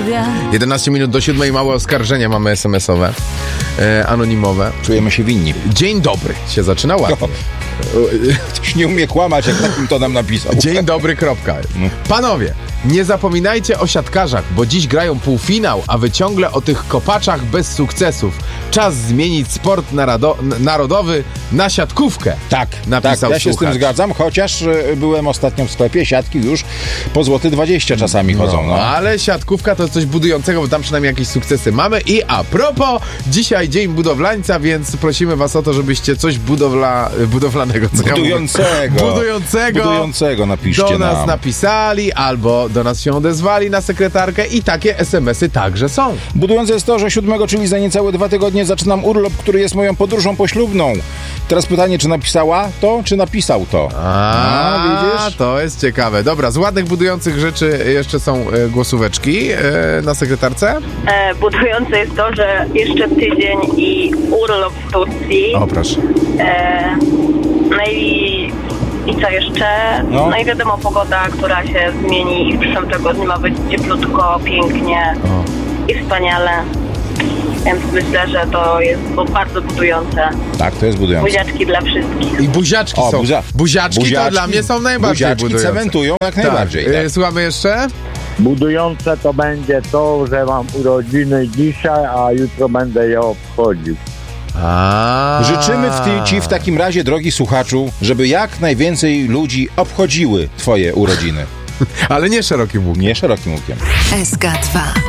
11 minut do 7, małe oskarżenia mamy SMS-owe, anonimowe. Czujemy się winni. Dzień dobry się zaczyna ładnie. Ktoś nie umie kłamać, jak takim tonem napisał. Dzień dobry, kropka. Panowie, nie zapominajcie o siatkarzach, bo dziś grają półfinał, a wy ciągle o tych kopaczach bez sukcesów. Czas zmienić sport narodowy na siatkówkę. Tak, napisał ja się z tym zgadzam, chociaż byłem ostatnio w sklepie, siatki już po złoty 20 czasami chodzą. No. Ale siatkówka to coś budującego, bo tam przynajmniej jakieś sukcesy mamy. I a propos, dzisiaj dzień budowlańca, więc prosimy was o to, żebyście coś budowlanego, co budującego napiszcie do nas napisali, albo do nas się odezwali na sekretarkę i takie SMS-y także są. Budujące jest to, że 7, czyli za niecałe 2 tygodnie zaczynam urlop, który jest moją podróżą poślubną. Teraz pytanie, czy napisała to, czy napisał to? Widzisz? To jest ciekawe. Dobra, z ładnych budujących rzeczy jeszcze są głosóweczki na sekretarce. Budujące jest to, że jeszcze tydzień i urlop w Turcji. O, proszę. I co jeszcze? No i wiadomo, pogoda, która się zmieni i w przyszłym tygodniu ma być cieplutko, pięknie i wspaniale. Więc myślę, że to jest bardzo budujące. Tak, to jest budujące. Buziaczki dla wszystkich. I buziaczki są. Buziaczki to dla mnie są najbardziej budujące. Cementują jak najbardziej. Tak. Słuchamy jeszcze? Budujące to będzie to, że mam urodziny dzisiaj, a jutro będę je obchodził. Życzymy Ci w takim razie, drogi słuchaczu, żeby jak najwięcej ludzi obchodziły twoje urodziny. Ale nie szerokim łukiem. Nie szerokim łukiem. SK2